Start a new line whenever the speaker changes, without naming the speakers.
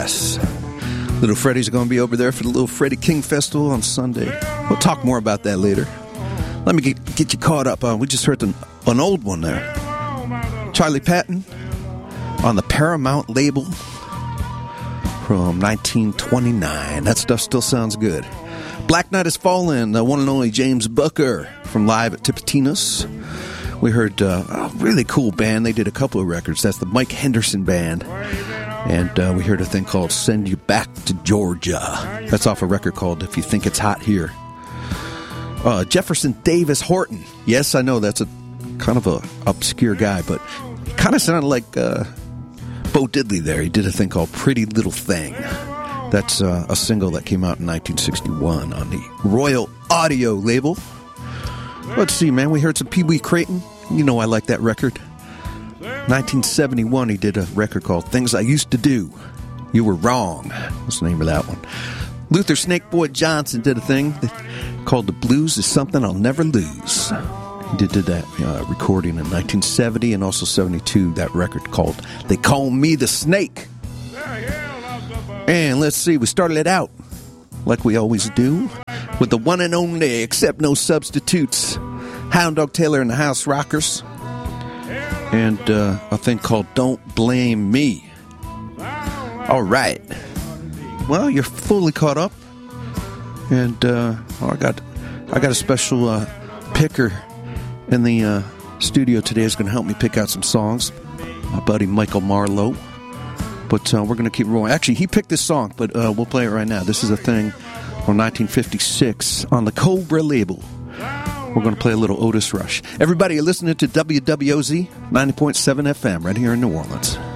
Bluegrass. Little Freddie's going to be over there for the Little Freddie King Festival on Sunday. We'll talk more about that later. Let me get you caught up. We just heard an old one there. Charlie Patton on the Paramount label from 1929. That stuff still sounds good. Black Night Has Fallen, the one and only James Booker from Live at Tipitina's. We heard a really cool band. They did a couple of records. That's the Mike Henderson Band. And we heard a thing called Send You Back to Georgia. That's off a record called If You Think It's Hot Here. Jefferson Davis Horton. Yes, I know that's a kind of a obscure guy, but he kind of sounded like Bo Diddley there. He did a thing called Pretty Little Thing. That's a single that came out in 1961 on the Royal Audio label. Let's see, man. We heard some Pee Wee Crayton. You know I like that record. 1971, he did a record called Things I Used to Do. You Were Wrong. What's the name of that one? Luther Snakeboy Johnson did a thing called The Blues Is Something I'll Never Lose. He did that recording in 1970 and also 72, that record called They Call Me the Snake. And let's see, we started it out like we always do with the one and only, except no substitutes, Hound Dog Taylor and the House Rockers, and a thing called Don't Blame Me. All right. Well, you're fully caught up, and I got a special picker in the studio today is going to help me pick out some songs. My buddy Michael Marlowe. But we're going to keep rolling. Actually, he picked this song, but we'll play it right now. This is a thing from 1956 on the Cobra label. We're going to play a little Otis Rush. Everybody, you're listening to WWOZ 90.7 FM right here in New Orleans.